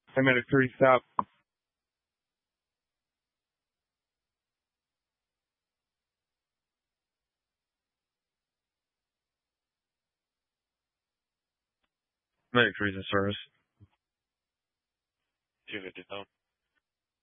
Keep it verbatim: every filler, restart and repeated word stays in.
I'm at a three stop. Medic three's in service. two fifty-seven.